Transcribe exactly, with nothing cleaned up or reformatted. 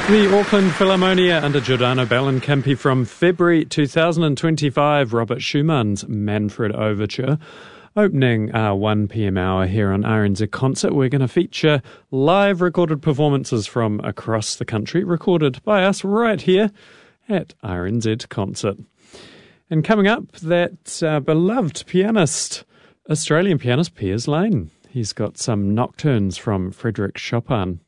The Auckland Philharmonia under Giordano Bellincampi from February two thousand twenty-five, Robert Schumann's Manfred Overture. Opening our one p.m. hour here on R N Z Concert, we're going to feature live recorded performances from across the country, recorded by us right here at R N Z Concert. And coming up, that uh, beloved pianist, Australian pianist Piers Lane. He's got some nocturnes from Frédéric Chopin.